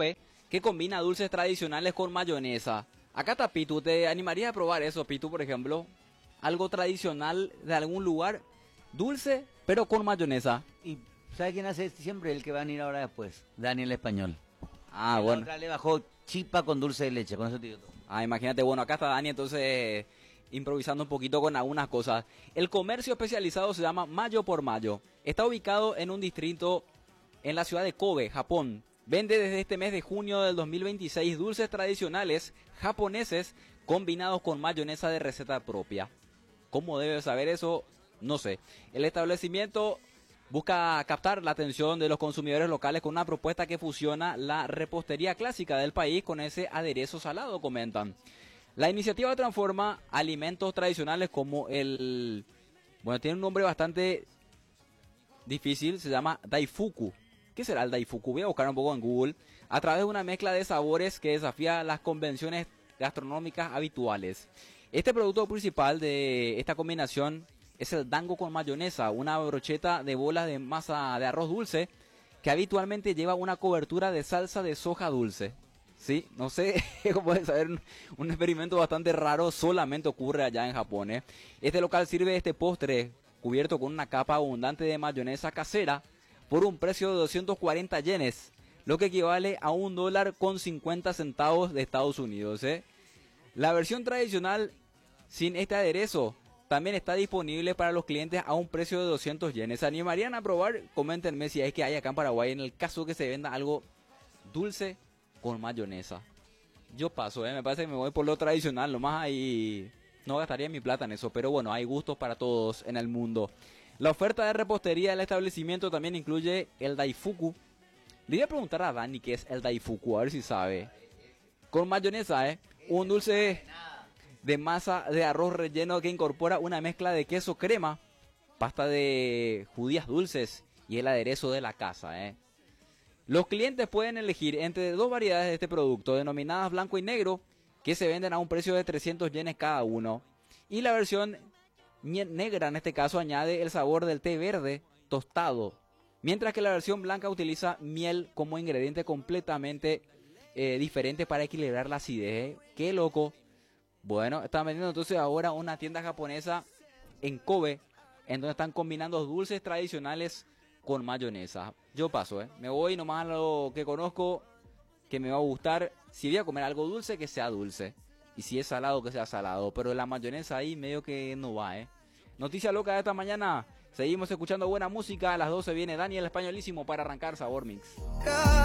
Kobe, que combina dulces tradicionales con mayonesa. Acá está Pitu, ¿te animarías a probar eso, Pitu, por ejemplo? Algo tradicional de algún lugar, dulce, pero con mayonesa. ¿Y sabe quién hace siempre? El que va a venir ahora después, Daniel Español. Ah, La bueno. otra le bajó chipa con dulce de leche, con eso te digo todo. Ah, imagínate, bueno, acá está Dani, entonces improvisando un poquito con algunas cosas. El comercio especializado se llama Mayo por Mayo. Está ubicado en un distrito en la ciudad de Kobe, Japón. Vende desde este mes de junio del 2026 dulces tradicionales japoneses combinados con mayonesa de receta propia. ¿Cómo debe saber eso? No sé. El establecimiento busca captar la atención de los consumidores locales con una propuesta que fusiona la repostería clásica del país con ese aderezo salado, comentan. La iniciativa transforma alimentos tradicionales como el... Bueno, tiene un nombre bastante difícil, se llama Daifuku. ¿Qué será el Daifuku? Voy a buscar un poco en Google. A través de una mezcla de sabores que desafía las convenciones gastronómicas habituales. Este producto principal de esta combinación es el dango con mayonesa, una brocheta de bolas de masa de arroz dulce que habitualmente lleva una cobertura de salsa de soja dulce. Sí, no sé, como pueden saber, un experimento bastante raro solamente ocurre allá en Japón. Este local sirve este postre cubierto con una capa abundante de mayonesa casera por un precio de 240 yenes, lo que equivale a $1.50 de Estados Unidos. La versión tradicional sin este aderezo también está disponible para los clientes a un precio de 200 yenes. ¿Se animarían a probar? Coméntenme si es que hay acá en Paraguay en el caso que se venda algo dulce con mayonesa. Yo paso, me parece que me voy por lo tradicional, nomás ahí no gastaría mi plata en eso, pero bueno, hay gustos para todos en el mundo. La oferta de repostería del establecimiento también incluye el Daifuku. Le voy a preguntar a Dani qué es el Daifuku, a ver si sabe. Con mayonesa, un dulce de masa de arroz relleno que incorpora una mezcla de queso crema, pasta de judías dulces y el aderezo de la casa, Los clientes pueden elegir entre dos variedades de este producto, denominadas blanco y negro, que se venden a un precio de 300 yenes cada uno. Y la versión negra, en este caso, añade el sabor del té verde tostado, mientras que la versión blanca utiliza miel como ingrediente completamente diferente para equilibrar la acidez. ¡Qué loco! Bueno, están vendiendo entonces ahora una tienda japonesa en Kobe, en donde están combinando dulces tradicionales con mayonesa. Yo paso, me voy nomás a lo que conozco, que me va a gustar. Si voy a comer algo dulce, que sea dulce. Y si es salado, que sea salado. Pero la mayonesa ahí medio que no va, Noticia loca de esta mañana. Seguimos escuchando buena música. A las 12 viene Daniel Españolísimo para arrancar Sabor Mix.